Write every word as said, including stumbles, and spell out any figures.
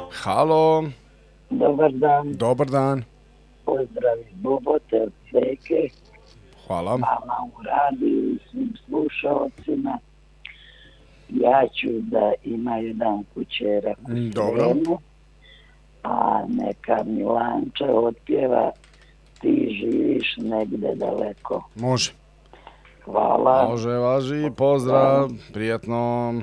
Halo. Dobar dan. Dobar dan. Pozdrav iz Bobote od Seke. Hvala. Vama u radiju i svim slušalcima. Ja ću da ima jedan kućerak u Dobro. Sremu, a neka Milanča otpjeva Ti živiš negde daleko. Može. Hvala. Može, važi. Pozdrav. Prijatno.